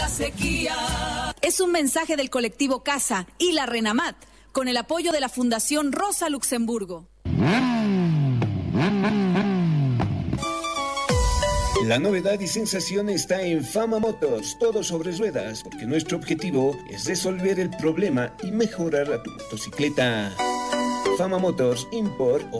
la sequía. Es un mensaje del colectivo Casa y la Renamat, con el apoyo de la Fundación Rosa Luxemburgo. La novedad y sensación está en Fama Motors, todo sobre ruedas, porque nuestro objetivo es resolver el problema y mejorar a tu motocicleta. Fama Motors Import